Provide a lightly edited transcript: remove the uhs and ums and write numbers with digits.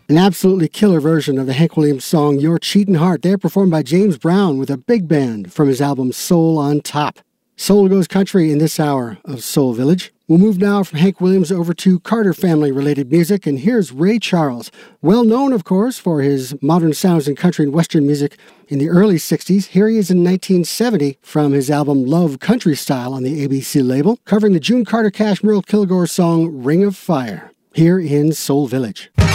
An absolutely killer version of the Hank Williams song Your Cheatin' Heart, there performed by James Brown with a big band from his album Soul on Top. Soul goes country in this hour of Soul Village. We'll move now from Hank Williams over to Carter family-related music, and here's Ray Charles. Well known, of course, for his modern sounds in country and western music in the early 60s. Here he is in 1970 from his album Love Country Style on the ABC label, covering the June Carter Cash Merle Kilgore song Ring of Fire, here in Soul Village.